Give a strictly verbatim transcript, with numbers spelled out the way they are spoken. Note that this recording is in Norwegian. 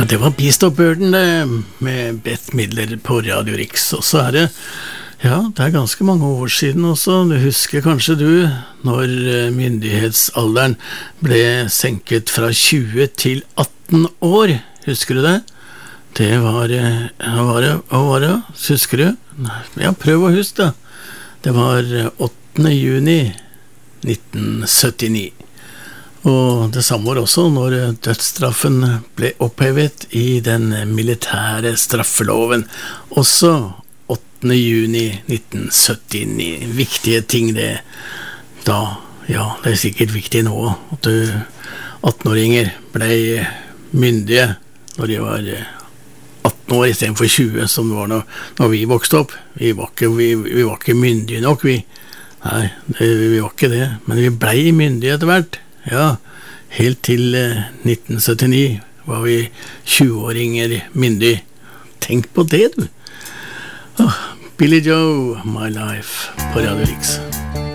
Ja, det var Beast of Burden det, med Beth Midler på Radio Rix. Og så er det, ja, det er ganske mange år siden også. Du husker kanskje du, når myndighetsalderen ble senket fra tjue til atten år. Husker du det? Det var, hva var det, hva var det? Husker du? Ja, prøv å huske det. Det var åttende juni nitten syttini. Og det samme var også når dødsstraffen ble opphevet i den militære straffeloven. Også åttende juni nitten syttini. Viktige ting det. Da, ja, det er sikkert viktig nå at du atten-åringer ble myndige når de var atten år i stedet for tjue, som det var når, når vi vokste opp. Vi var ikke, vi, vi var ikke myndige nok, vi. Nei, det, vi var ikke det. Men vi ble myndige etter hvert. Ja, helt til eh, nitten syttini var vi tjue-åringer myndig. Tenk på det, du. Oh, Billy Joe, My Life på Radio Rix.